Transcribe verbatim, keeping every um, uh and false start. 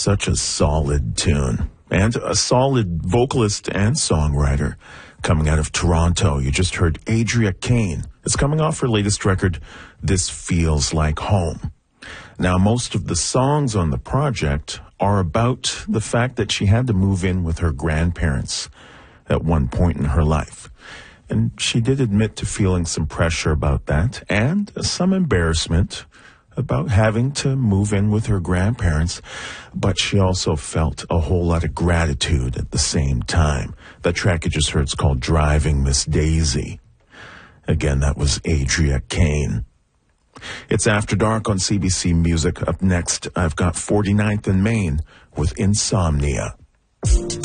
such a solid tune. And a solid vocalist and songwriter coming out of Toronto. You just heard Adria Kane. It's coming off her latest record, This Feels Like Home. Now, most of the songs on the project are about the fact that she had to move in with her grandparents at one point in her life. And she did admit to feeling some pressure about that and some embarrassment about having to move in with her grandparents, but she also felt a whole lot of gratitude at the same time. That track you just heard is called Driving Miss Daisy. Again, that was Adria Kane. It's After Dark on C B C Music. Up next, I've got forty-ninth and Main with Insomnia.